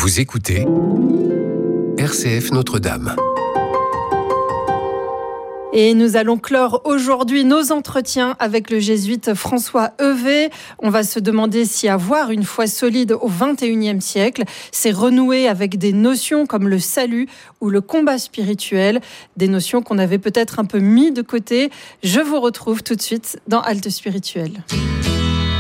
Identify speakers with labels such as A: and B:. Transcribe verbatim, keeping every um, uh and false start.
A: Vous écoutez R C F Notre-Dame.
B: Et nous allons clore aujourd'hui nos entretiens avec le jésuite François Heuvet. On va se demander si avoir une foi solide au vingt et unième siècle, c'est renouer avec des notions comme le salut ou le combat spirituel, des notions qu'on avait peut-être un peu mis de côté. Je vous retrouve tout de suite dans Halte Spirituelle.